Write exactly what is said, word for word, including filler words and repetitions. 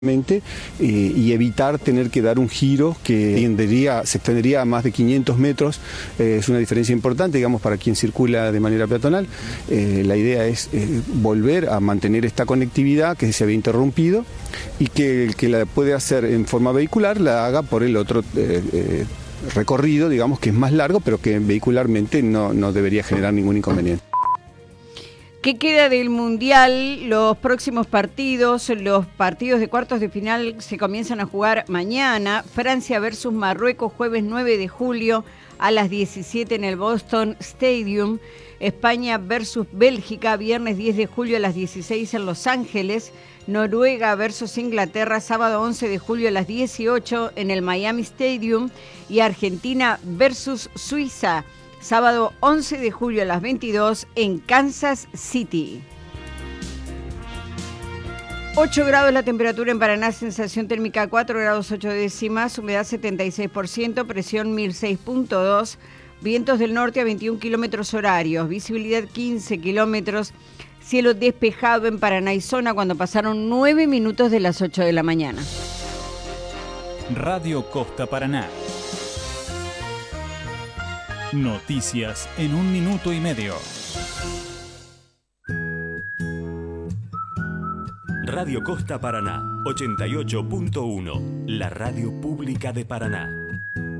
Eh, y evitar tener que dar un giro que extendería, se extendería a más de quinientos metros. Eh, es una diferencia importante, digamos, para quien circula de manera peatonal. Eh, la idea es eh, volver a mantener esta conectividad que se había interrumpido y que el que la puede hacer en forma vehicular la haga por el otro eh, eh, recorrido, digamos, que es más largo, pero que vehicularmente no, no debería generar ningún inconveniente. ¿Qué queda del Mundial? Los próximos partidos, los partidos de cuartos de final se comienzan a jugar mañana. Francia versus Marruecos, jueves nueve de julio a las diecisiete en el Boston Stadium. España versus Bélgica, viernes diez de julio a las dieciséis en Los Ángeles. Noruega versus Inglaterra, sábado once de julio a las dieciocho en el Miami Stadium. Y Argentina versus Suiza, sábado once de julio a las veintidós en Kansas City. ocho grados la temperatura en Paraná, sensación térmica cuatro grados ocho décimas, humedad setenta y seis por ciento, presión mil seis punto dos, vientos del norte a veintiún kilómetros horarios, visibilidad quince kilómetros, cielo despejado en Paraná y zona cuando pasaron nueve minutos de las ocho de la mañana. Radio Costa Paraná. Noticias en un minuto y medio. Radio Costa Paraná, ochenta y ocho punto uno, la radio pública de Paraná.